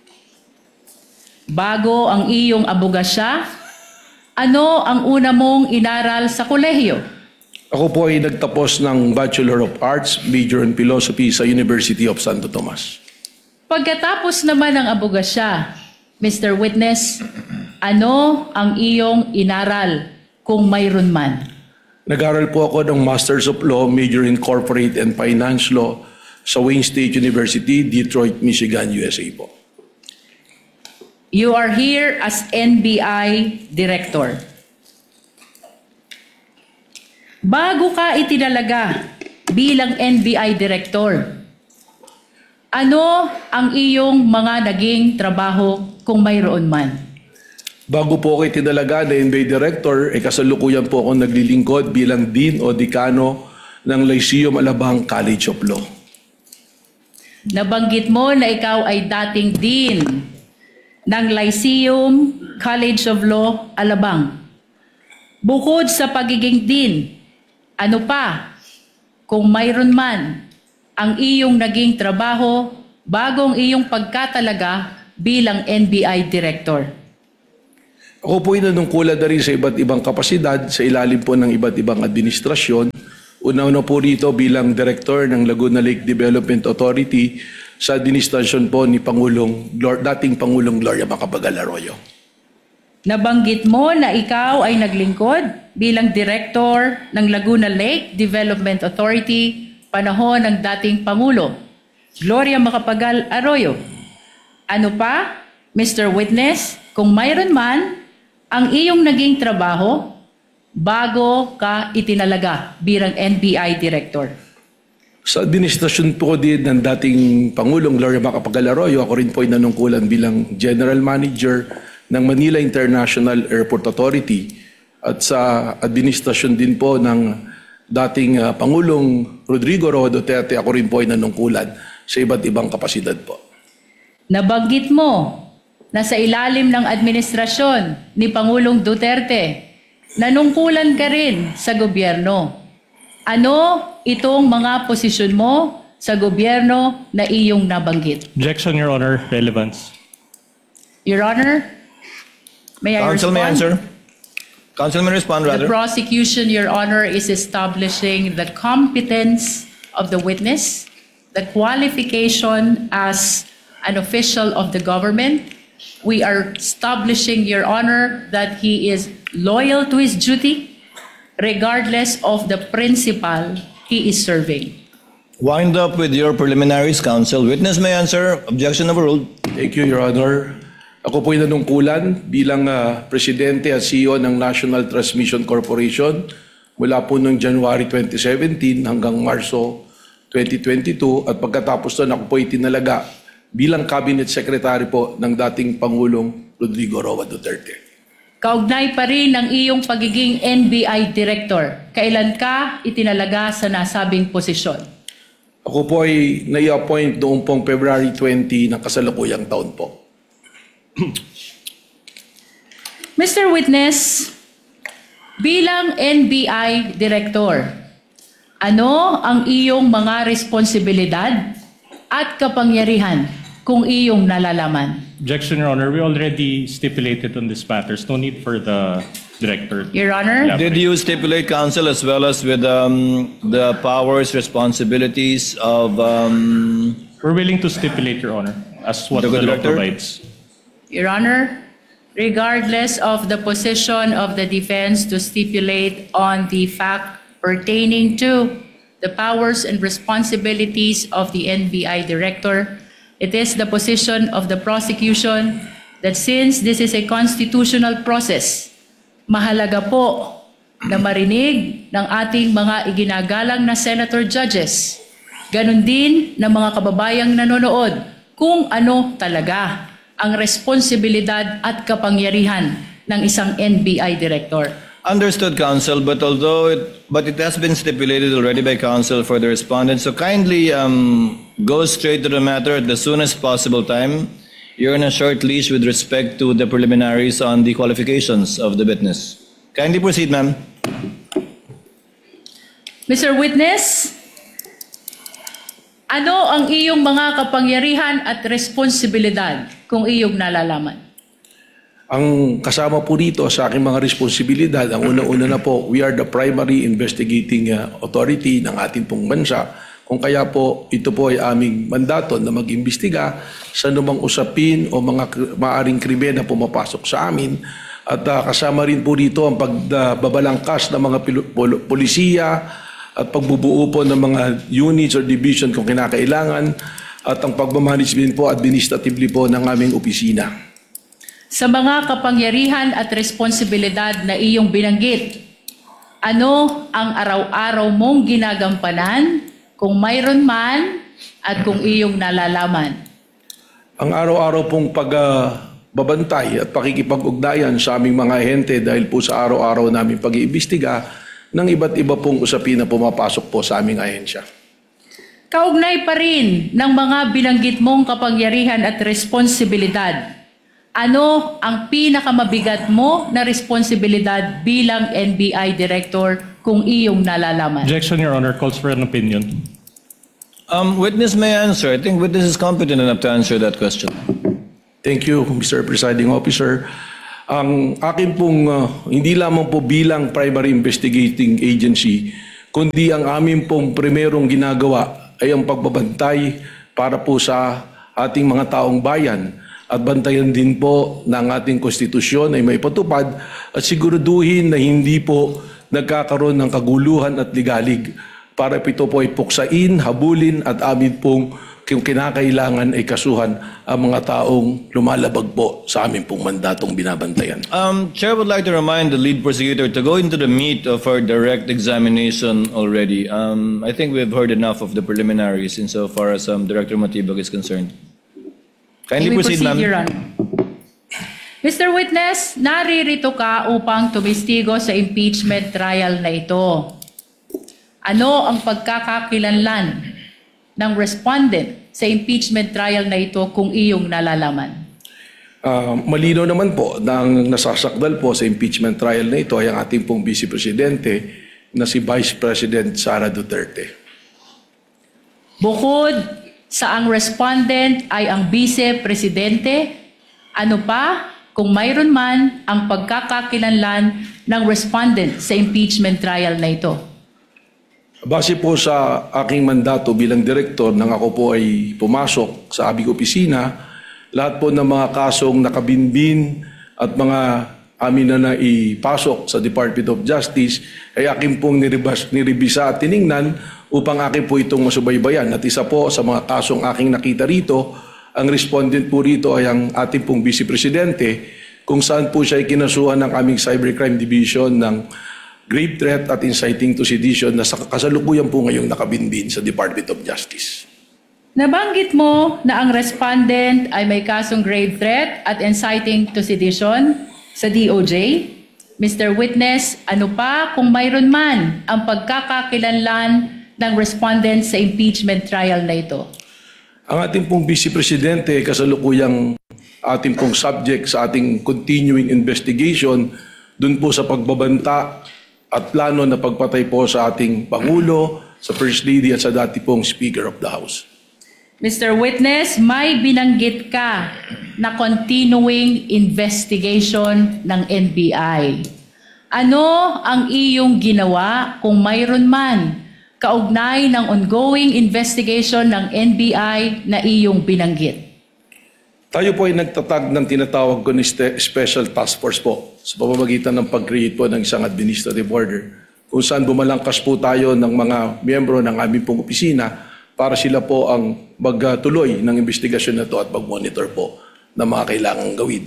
Bago ang iyong abogasya, ano ang una mong inaral sa kolehiyo? Ako po ay nagtapos ng Bachelor of Arts, major in Philosophy sa University of Santo Tomas. Pagkatapos naman ng abogasya, Mr. Witness, ano ang iyong inaral kung mayroon man? Nag-aral po ako ng Masters of Law, major in Corporate and Finance Law sa Wayne State University, Detroit, Michigan, USA po. You are here as NBI Director. Bago ka itinalaga bilang NBI Director. Ano ang iyong mga naging trabaho kung mayroon man? Bago po ako itinalaga na NBI Director, kasalukuyan po ako naglilingkod bilang Dean o Dekano ng Lyceum Alabang College of Law. Nabanggit mo na ikaw ay dating Dean ng Lyceum College of Law, Alabang. Bukod sa pagiging Dean, ano pa, kung mayroon man, ang iyong naging trabaho bagong iyong pagkatalaga bilang NBI Director? Ako po ay nanungkulan na rin sa iba't ibang kapasidad sa ilalim po ng iba't ibang administrasyon. Una-una po rito bilang Director ng Laguna Lake Development Authority sa administrasyon po ni dating Pangulong Gloria Macapagal Arroyo. Nabanggit mo na ikaw ay naglingkod bilang Director ng Laguna Lake Development Authority panahon ng dating Pangulo, Gloria Macapagal Arroyo. Ano pa, Mr. Witness, kung mayroon man, ang iyong naging trabaho bago ka itinalaga bilang NBI Director? Sa administrasyon po din ng dating Pangulong Gloria Macapagal Arroyo, ako rin po ay nanungkulan bilang General Manager ng Manila International Airport Authority at sa administrasyon din po ng dating Pangulong Rodrigo Roa Duterte, ako rin po ay nanungkulan sa iba't ibang kapasidad po. Nabanggit mo na sa ilalim ng administrasyon ni Pangulong Duterte, nanungkulan ka rin sa gobyerno. Ano itong mga posisyon mo sa gobyerno na iyong nabanggit? Objection, Your Honor. Relevance. Your Honor, may I Counsel may respond? answer. Counsel may respond rather. The prosecution, Your Honor, is establishing the competence of the witness, the qualification as an official of the government. We are establishing, Your Honor, that he is loyal to his duty regardless of the principal he is serving. Wind up with your preliminaries, counsel. Witness may answer. Objection overruled. Thank you, Your Honor. Ako po ay nanungkulan bilang Presidente at CEO ng National Transmission Corporation mula po noong January 2017 hanggang Marso 2022 at pagkatapos doon ako po ay tinalaga bilang Cabinet Secretary po ng dating Pangulong Rodrigo Roa Duterte. Kaugnay pa rin ng iyong pagiging NBI Director. Kailan ka itinalaga sa nasabing posisyon? Ako po ay nai-appoint noong pong February 20 ng kasalukuyang taon po. Mr. Witness, bilang NBI Director, ano ang iyong mga responsibilidad at kapangyarihan kung iyong nalalaman? Objection, Your Honor. We already stipulated on this matters. No need for the Director. Your Honor? Did you stipulate, counsel, as well as with the powers, responsibilities of We're willing to stipulate, Your Honor, as what the law provides. Your Honor, regardless of the position of the defense to stipulate on the fact pertaining to the powers and responsibilities of the NBI Director, it is the position of the prosecution that since this is a constitutional process, mahalaga po na marinig ng ating mga iginagalang na senator judges, ganun din ng mga kababayang nanonood kung ano talaga ang responsibilidad at kapangyarihan ng isang NBI Director. Understood, counsel, but it has been stipulated already by counsel for the respondent. So kindly go straight to the matter at the soonest possible time. You're on a short leash with respect to the preliminaries on the qualifications of the witness. Kindly proceed, ma'am. Mr. Witness, ano ang iyong mga kapangyarihan at responsibilidad kung iyong nalalaman? Ang kasama po dito sa aking mga responsibilidad, ang una-una na po, we are the primary investigating authority ng ating pong bansa. Kung kaya po, ito po ay aming mandato na mag-imbestiga sa anumang usapin o mga maaring krimen na pumapasok sa amin. At kasama rin po dito ang pagbabalangkas ng mga polisiya at pagbubuo po ng mga units or division kung kinakailangan at ang pagmamanage din po administratively po ng aming opisina. Sa mga kapangyarihan at responsibilidad na iyong binanggit, Ano ang araw-araw mong ginagampanan, kung mayroon man, at kung iyong nalalaman? Ang araw-araw pong pagbabantay at pakikipag-ugnayan sa aming mga ahente dahil po sa araw-araw namin pag-iimbestiga ng iba't iba pong usapin na pumapasok po sa aming ahensya. Kaugnay pa rin ng mga binanggit mong kapangyarihan at responsibilidad, ano ang pinakamabigat mo na responsibilidad bilang NBI Director kung iyong nalalaman? Objection, Your Honor. Calls for an opinion. Witness may answer. I think witness is competent enough to answer that question. Thank you, Mr. Presiding Officer. Ang akin pong, hindi lamang po bilang primary investigating agency, kundi ang amin pong primerong ginagawa ay ang pagbabantay para po sa ating mga taong bayan at bantayan din po ng ating konstitusyon ay may patupad at siguraduhin na hindi po nagkakaroon ng kaguluhan at ligalig para ito po ay puksain, habulin at amin pong kung kinakailangan ay kasuhan ang mga taong lumalabag po sa amin pong mandatong binabantayan. Chair would like to remind the lead prosecutor to go into the meat of our direct examination already. I think we've heard enough of the preliminaries insofar as Director Matibag is concerned. Kindly proceed, ma'am. Your Honor. Mr. Witness, naririto ka upang tumistigo sa impeachment trial na ito. Ano ang pagkakakilanlan ng respondent sa impeachment trial na ito kung iyong nalalaman? Malinaw naman po na ang nasasakdal po sa impeachment trial na ito ay ang ating pong Vice Presidente na si Vice President Sara Duterte. Bukod sa ang respondent ay ang Vice Presidente, ano pa kung mayroon man ang pagkakakilanlan ng respondent sa impeachment trial na ito? Base po sa aking mandato bilang direktor nang ako po ay pumasok sa aming opisina, lahat po ng mga kasong nakabinbin at mga amin na naipasok sa Department of Justice ay aking pong niribisa at tiningnan upang akin po itong masubaybayan. At isa po sa mga kasong aking nakita rito, ang respondent po rito ay ang ating pong Vice Presidente kung saan po siya ay kinasuhan ng aming Cybercrime Division ng grave threat at inciting to sedition na kasalukuyan po ngayong nakabinbin sa Department of Justice. Nabanggit mo na ang respondent ay may kasong grave threat at inciting to sedition sa DOJ. Mr. Witness, ano pa kung mayroon man ang pagkakakilanlan ng respondent sa impeachment trial na ito? Ang ating pong Vice Presidente kasalukuyang ating pong subject sa ating continuing investigation dun po sa pagbabanta at plano na pagpatay po sa ating Pangulo, sa First Lady at sa dati pong Speaker of the House. Mr. Witness, may binanggit ka na continuing investigation ng NBI. Ano ang iyong ginawa kung mayroon man kaugnay ng ongoing investigation ng NBI na iyong binanggit? Tayo po ay nagtatag ng tinatawag ko ni Special Task Force po sa pamamagitan ng pag-create po ng isang administrative order kung saan bumalangkas po tayo ng mga miyembro ng aming pong opisina para sila po ang magtuloy ng investigasyon na ito at mag-monitor po ng mga kailangang gawin.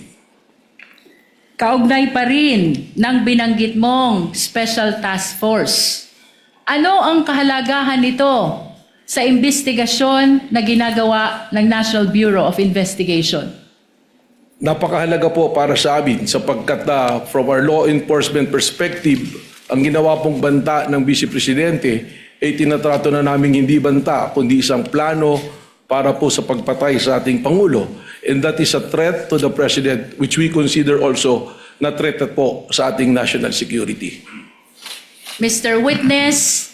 Kaugnay pa rin ng binanggit mong Special Task Force. Ano ang kahalagahan nito sa investigasyon na ginagawa ng National Bureau of Investigation? Napakahalaga po para sa amin sapagkat from our law enforcement perspective, ang ginawa pong banta ng Vice Presidente ay tinatrato na namin hindi banta kundi isang plano para po sa pagpatay sa ating Pangulo. And that is a threat to the President which we consider also na threat po sa ating national security. Mr. Witness,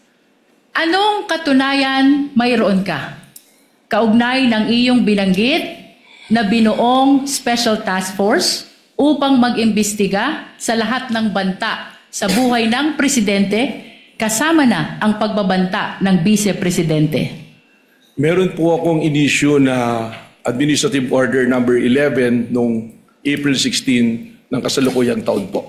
anong katunayan mayroon ka? Kaugnay ng iyong binanggit na binuong Special Task Force upang mag-imbestiga sa lahat ng banta sa buhay ng Presidente kasama na ang pagbabanta ng Vice Presidente. Meron po akong inisyu na Administrative Order number 11 noong April 16 ng kasalukuyang taon po.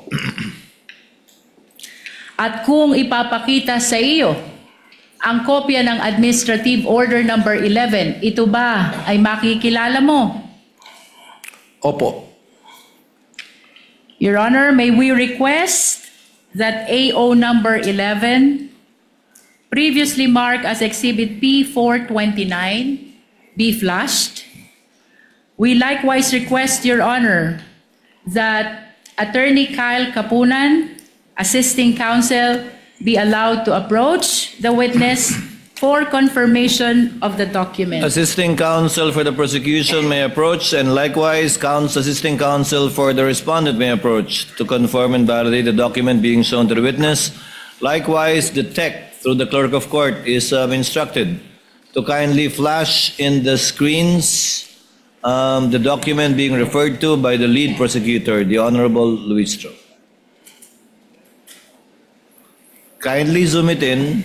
At kung ipapakita sa iyo ang kopya ng Administrative Order number 11, ito ba ay makikilala mo? Opo. Your Honor, may we request that AO number 11, previously marked as Exhibit P429, be flashed. We likewise request, Your Honor, that Attorney Kyle Kapunan, assisting counsel, be allowed to approach the witness for confirmation of the document. Assisting counsel for the prosecution may approach, and likewise, assisting counsel for the respondent may approach to confirm and validate the document being shown to the witness. Likewise, the tech, through the clerk of court, is instructed to kindly flash in the screens the document being referred to by the lead prosecutor, the Honorable Luis Tro. Kindly zoom it in.